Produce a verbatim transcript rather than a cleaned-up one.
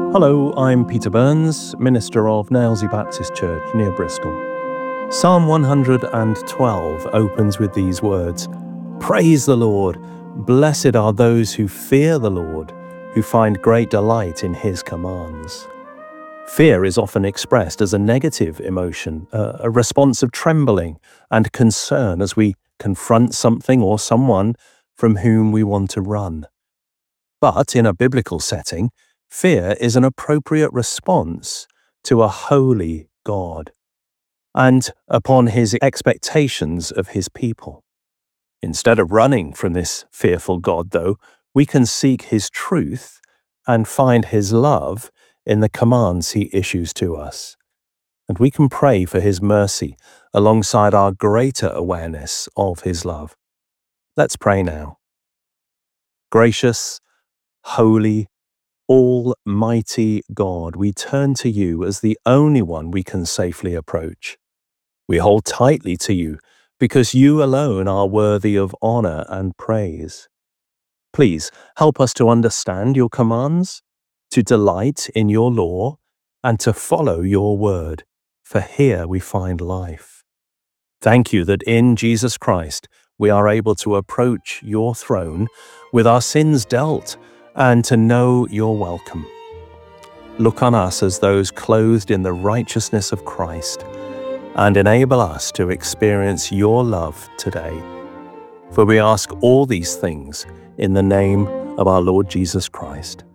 Hello, I'm Peter Burns, minister of Nailsea Baptist Church near Bristol. Psalm one hundred twelve opens with these words, "Praise the Lord! Blessed are those who fear the Lord, who find great delight in his commands." Fear is often expressed as a negative emotion, a response of trembling and concern as we confront something or someone from whom we want to run. But in a biblical setting, fear is an appropriate response to a holy God and upon his expectations of his people. Instead of running from this fearful God, though, we can seek his truth and find his love in the commands he issues to us. And we can pray for his mercy alongside our greater awareness of his love. Let's pray now. Gracious, holy, almighty God, we turn to you as the only one we can safely approach. We hold tightly to you because you alone are worthy of honor and praise. Please help us to understand your commands, to delight in your law, and to follow your word, for here we find life. Thank you that in Jesus Christ we are able to approach your throne with our sins dealt and to know your welcome. Look on us as those clothed in the righteousness of Christ and enable us to experience your love today. For we ask all these things in the name of our Lord Jesus Christ.